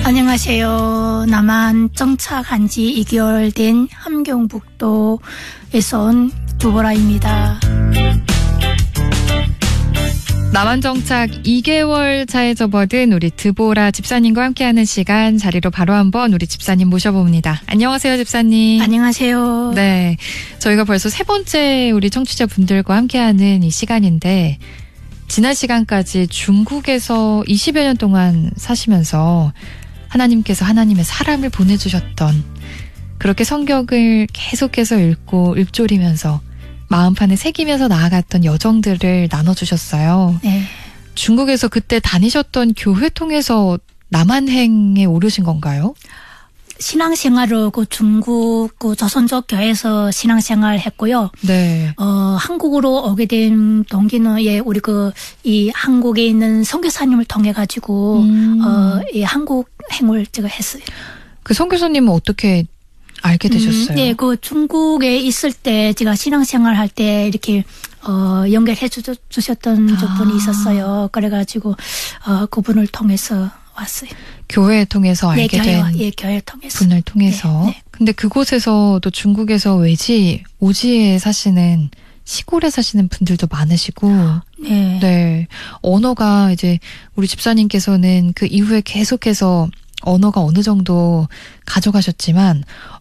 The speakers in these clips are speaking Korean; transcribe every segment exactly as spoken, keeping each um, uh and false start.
안녕하세요. 남한 정착한 지 이 개월 된 함경북도에서 온 두보라입니다. 남한 정착 이 개월 차에 접어든 우리 드보라 집사님과 함께하는 시간, 자리로 바로 한번 우리 집사님 모셔봅니다. 안녕하세요, 집사님. 안녕하세요. 네, 저희가 벌써 세 번째 우리 청취자분들과 함께하는 이 시간인데, 지난 시간까지 중국에서 이십여 년 동안 사시면서 하나님께서 하나님의 사람을 보내주셨던, 그렇게 성경을 계속해서 읽고 읊조리면서 마음판에 새기면서 나아갔던 여정들을 나눠주셨어요. 네. 중국에서 그때 다니셨던 교회 통해서 남한행에 오르신 건가요? 신앙생활로 그 중국 그 조선족 교회에서 신앙생활 했고요. 네. 어, 한국으로 오게 된 동기는, 예, 우리 그, 이 한국에 있는 선교사님을 통해가지고, 음. 어, 이 한국행을 제가 했어요. 그 선교사님은 어떻게 알게 되셨어요? 음, 네, 그 중국에 있을 때 제가 신앙생활 할 때 이렇게 어, 연결해 주, 주셨던 아. 분이 있었어요. 그래가지고 어, 그분을 통해서 왔어요. 교회 통해서 네, 알게 교회와, 된 예, 교회 통해서. 분을 통해서. 네, 네. 근데 그곳에서 또 중국에서 외지, 오지에 사시는, 시골에 사시는 분들도 많으시고. 네. 네. 언어가 이제 우리 집사님께서는 그 이후에 계속해서 언어가 어느 정도 가져가셨지만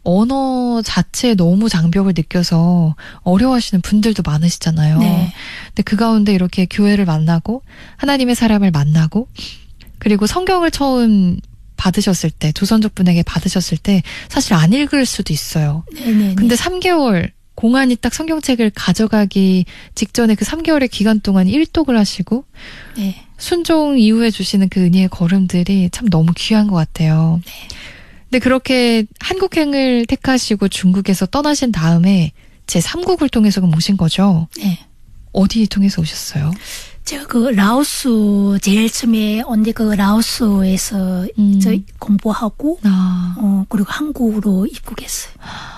언어 자체에 너무 장벽을 느껴서 어려워하시는 분들도 많으시잖아요. 네. 근데 그 가운데 이렇게 교회를 만나고 하나님의 사람을 만나고, 그리고 성경을 처음 받으셨을 때, 조선족 분에게 받으셨을 때 사실 안 읽을 수도 있어요. 네네. 근데 삼 개월 공안이 딱 성경책을 가져가기 직전에 그 삼 개월의 기간 동안 일독을 하시고 네. 순종 이후에 주시는 그 은혜의 걸음들이 참 너무 귀한 것 같아요. 네. 근데 그렇게 한국행을 택하시고 중국에서 떠나신 다음에 제삼 국을 통해서 오신 거죠? 네. 어디 통해서 오셨어요? 제가 그 라오스 제일 처음에 온데 그 라오스에서 음. 저 공부하고 아. 어 그리고 한국으로 입국했어요.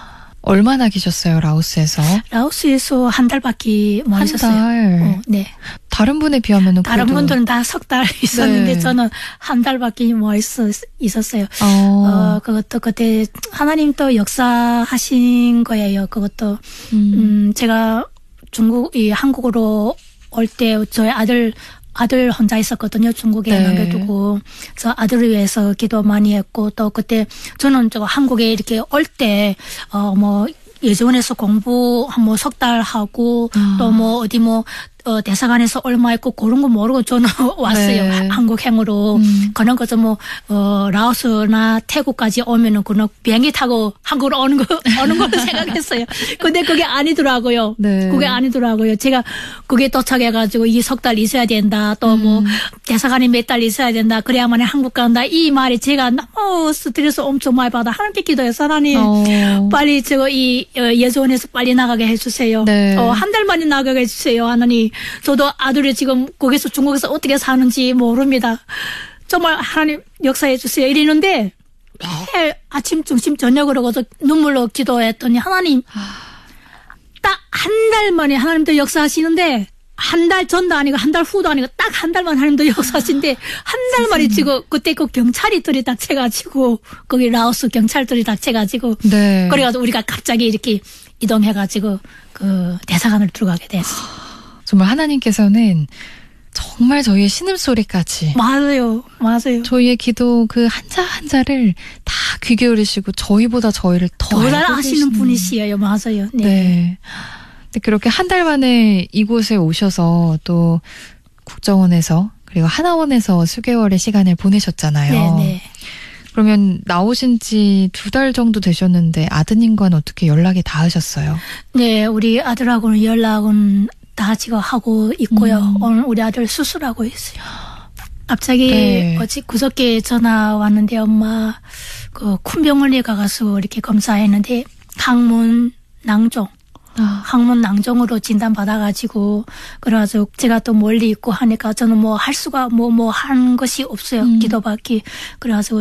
얼마나 계셨어요, 라오스에서? 라오스에서 한 달밖에 못 한 있었어요. 달. 어, 네. 다른 분에 비하면은 다른 그래도. 분들은 다 석 달 있었는데 네. 저는 한 달밖에 못 있었, 있었어요. 어. 어, 그것도 그때 하나님 또 역사하신 거예요. 그것도 음. 음, 제가 중국 이 한국으로 올 때 저희 아들 아들 혼자 있었거든요. 중국에 네. 남겨두고. 그래서 아들을 위해서 기도 많이 했고, 또 그때 저는 저 한국에 이렇게 올 때, 어, 뭐, 예전에서 공부 한 뭐 석 달 하고, 아. 또 뭐 어디 뭐, 어, 대사관에서 얼마 있고 그런 거 모르고 저는 왔어요. 네. 한국행으로. 음. 그런 거죠. 뭐, 어, 라오스나 태국까지 오면은 그런 비행기 타고 한국으로 오는 거, 오는 걸로 생각했어요. 근데 그게 아니더라고요. 네. 그게 아니더라고요. 제가 그게 도착해가지고 이 석 달 있어야 된다. 또 뭐, 음. 대사관에 몇 달 있어야 된다. 그래야만 한국 간다. 이 말이 제가 너무 스트레스 엄청 많이 받아. 하나님께 기도해서 하나님, 어. 빨리 저거 이 어, 예전에서 빨리 나가게 해주세요. 네. 어, 한 달 만에 나가게 해주세요. 하나님. 저도 아들이 지금 거기서 중국에서 어떻게 사는지 모릅니다. 정말 하나님 역사해 주세요. 이러는데 매일 아침, 점심, 저녁으로 눈물로 기도했더니 하나님 딱 한 달 만에 하나님도 역사하시는데, 한 달 전도 아니고 한 달 후도 아니고 딱 한 달만 하나님도 역사하신데, 한 달 만에 지금 그때 그 경찰이 들이닥쳐가지고 거기 라오스 경찰들이 닥쳐가지고 네. 그래가지고 우리가 갑자기 이렇게 이동해가지고 그 대사관을 들어가게 됐어요. 정말 하나님께서는 정말 저희의 신음소리까지, 맞아요. 맞아요. 저희의 기도 그 한자 한자를 다 귀 기울이시고 저희보다 저희를 더 더 잘 알고 아시는 계시는. 분이시에요. 맞아요. 네. 네. 근데 그렇게 한 달 만에 이곳에 오셔서 또 국정원에서 그리고 하나원에서 수개월의 시간을 보내셨잖아요. 네네. 그러면 나오신 지 두 달 정도 되셨는데 아드님과는 어떻게 연락이 닿으셨어요? 네, 우리 아들하고는 연락은 다 지금 하고 있고요. 음. 오늘 우리 아들 수술하고 있어요. 갑자기 네. 어제 그저께 전화 왔는데 엄마 그 큰 병원에 가서 이렇게 검사했는데 항문 낭종, 아. 항문 낭종으로 진단 받아가지고 그래가지고 제가 또 멀리 있고 하니까 저는 뭐 할 수가 뭐 뭐 한 것이 없어요. 음. 기도밖에. 그래가지고